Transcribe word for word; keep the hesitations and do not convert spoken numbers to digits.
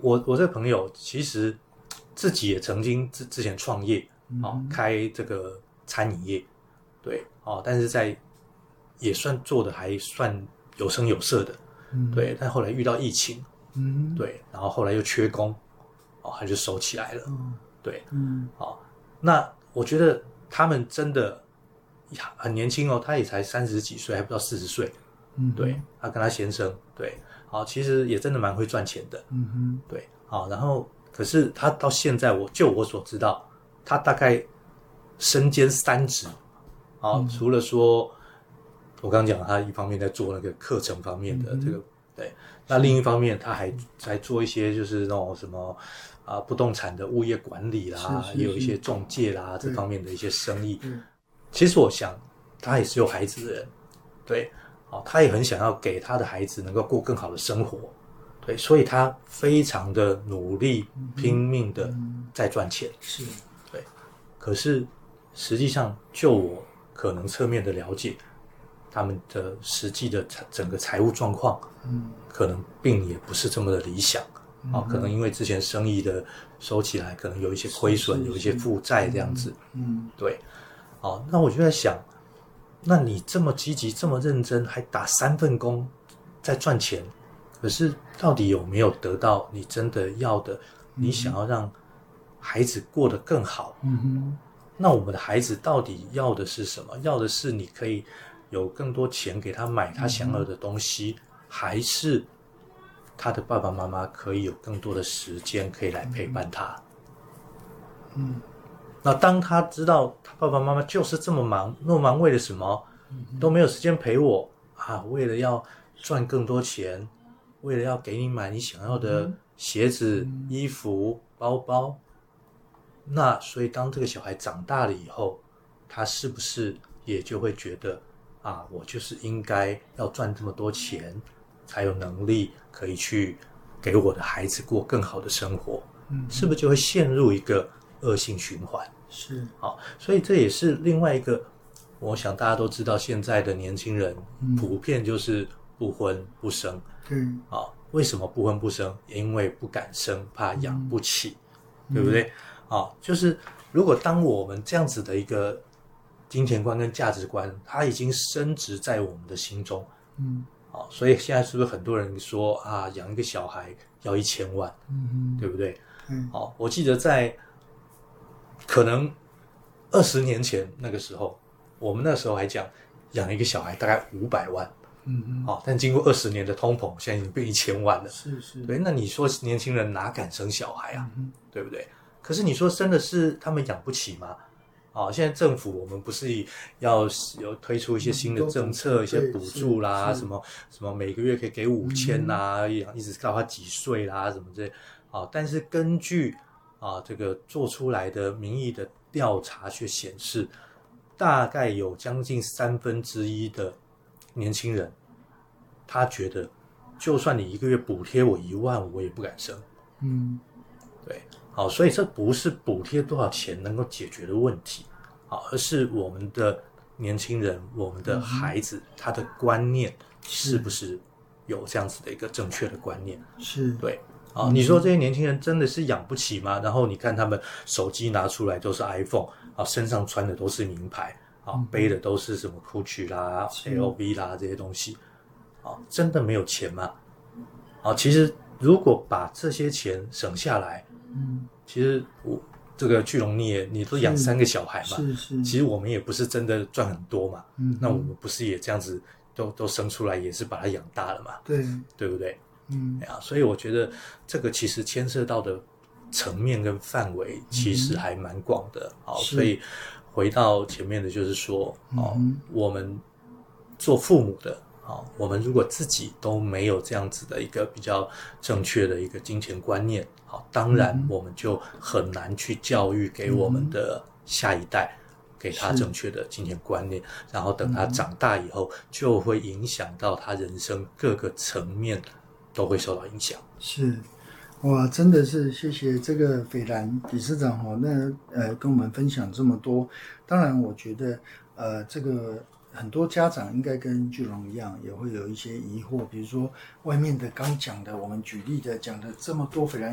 我我这个朋友其实自己也曾经之之前创业啊、哦，开这个餐饮业，对哦，但是在也算做的还算有声有色的，嗯、对，但后来遇到疫情，嗯，对，然后后来又缺工，哦，他就收起来了，嗯、对，嗯，好、哦，那我觉得他们真的很年轻哦，他也才三十几岁，还不到四十岁，嗯，对，他跟他先生，对，好，其实也真的蛮会赚钱的，嗯哼，对，好，然后可是他到现在我就我所知道，他大概身兼三职，好、嗯，除了说我刚刚讲他一方面在做那个课程方面的这个，嗯、对，那另一方面他还在做一些就是那种什么啊、呃、不动产的物业管理啦，也有一些中介啦这方面的一些生意。其实我想他也是有孩子的人，对，哦，他也很想要给他的孩子能够过更好的生活，对，所以他非常的努力，拼命的在赚钱，是，对。可是实际上，就我可能侧面的了解，他们的实际的整个财务状况，嗯，可能并也不是这么的理想，啊、哦，可能因为之前生意的收起来，可能有一些亏损，有一些负债这样子，嗯，对。哦，那我就在想，那你这么积极、这么认真，还打三份工在赚钱，可是到底有没有得到你真的要的？你想要让孩子过得更好，嗯哼，那我们的孩子到底要的是什么？要的是你可以有更多钱给他买他想要的东西，嗯、还是他的爸爸妈妈可以有更多的时间可以来陪伴他？嗯。那当他知道他爸爸妈妈就是这么忙，那么忙为了什么？都没有时间陪我啊！为了要赚更多钱，为了要给你买你想要的鞋子、衣服、包包。那所以当这个小孩长大了以后，他是不是也就会觉得啊，我就是应该要赚这么多钱，才有能力可以去给我的孩子过更好的生活？嗯，是不是就会陷入一个恶性循环？是，好，所以这也是另外一个，我想大家都知道，现在的年轻人普遍就是不婚不生，嗯，啊，为什么不婚不生？因为不敢生，怕养不起，嗯、对不对？啊，就是如果当我们这样子的一个金钱观跟价值观，它已经深植在我们的心中，嗯，啊，所以现在是不是很多人说啊，养一个小孩要一千万，嗯，对不对？嗯，好，我记得在。可能二十年前那个时候，我们那时候还讲养一个小孩大概五百万，嗯嗯，好、哦，但经过二十年的通膨，现在已经变一千万了。是是，对，那你说年轻人哪敢生小孩啊？嗯、对不对？可是你说真的是他们养不起吗？啊、哦，现在政府我们不是要有推出一些新的政策、嗯、一些补助啦，什么什么每个月可以给五千啦，嗯、一直到他几岁啦，什么之类。啊、哦，但是根据啊，这个做出来的民意的调查却显示，大概有将近三分之一的年轻人，他觉得，就算你一个月补贴我一万，我也不敢生。嗯，对，好，所以这不是补贴多少钱能够解决的问题，好，而是我们的年轻人，我们的孩子，嗯、他的观念是不是有这样子的一个正确的观念？是，对。啊，你说这些年轻人真的是养不起吗？然后你看他们手机拿出来都是 iPhone， 啊，身上穿的都是名牌，啊，嗯、背的都是什么 Gucci 啦、L V 啦这些东西，啊，真的没有钱吗？啊，其实如果把这些钱省下来，嗯，其实我这个巨龙你也你都养三个小孩嘛，是是，其实我们也不是真的赚很多嘛，嗯，那我们不是也这样子都都生出来，也是把它养大了嘛，对，对不对？嗯，啊，所以我觉得这个其实牵涉到的层面跟范围其实还蛮广的，好、嗯，所以回到前面的就是说，哦，嗯、我们做父母的，啊，我们如果自己都没有这样子的一个比较正确的一个金钱观念，好，当然我们就很难去教育给我们的下一代。给他正确的金钱观念，然后等他长大以后，就会影响到他人生各个层面都会受到影响。 是，哇，真的是谢谢这个斐然理事长哈，那呃跟我们分享这么多。当然，我觉得呃这个很多家长应该跟巨龙一样，也会有一些疑惑，比如说外面的刚讲的，我们举例的讲的这么多斐然。